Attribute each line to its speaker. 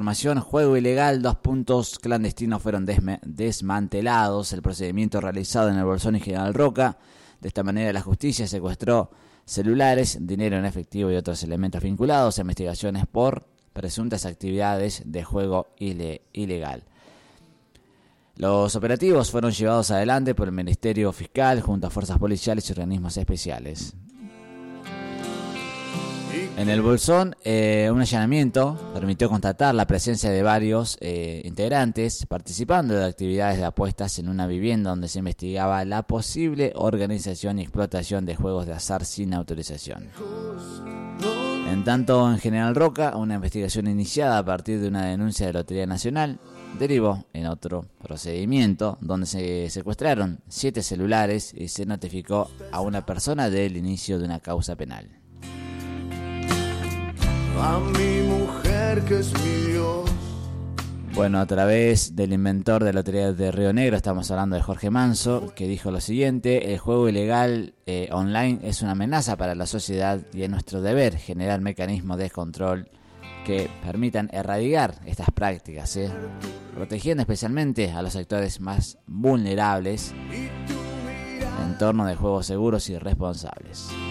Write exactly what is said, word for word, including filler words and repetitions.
Speaker 1: información, juego ilegal, dos puntos clandestinos fueron desme- desmantelados. El procedimiento realizado en el Bolsón y General Roca. De esta manera la justicia secuestró celulares, dinero en efectivo y otros elementos vinculados a investigaciones por presuntas actividades de juego ile- ilegal. Los operativos fueron llevados adelante por el Ministerio Fiscal junto a fuerzas policiales y organismos especiales. En el Bolsón, eh, un allanamiento permitió constatar la presencia de varios eh, integrantes participando de actividades de apuestas en una vivienda donde se investigaba la posible organización y explotación de juegos de azar sin autorización. En tanto, en General Roca, una investigación iniciada a partir de una denuncia de Lotería Nacional derivó en otro procedimiento donde se secuestraron siete celulares y se notificó a una persona del inicio de una causa penal.
Speaker 2: A mi mujer que es mi Dios.
Speaker 1: Bueno, a través del inventor de Lotería de Río Negro, estamos hablando de Jorge Manso, que dijo lo siguiente: el juego ilegal eh, online es una amenaza para la sociedad y es nuestro deber generar mecanismos de control que permitan erradicar estas prácticas, ¿eh? protegiendo especialmente a los sectores más vulnerables en torno de juegos seguros y responsables.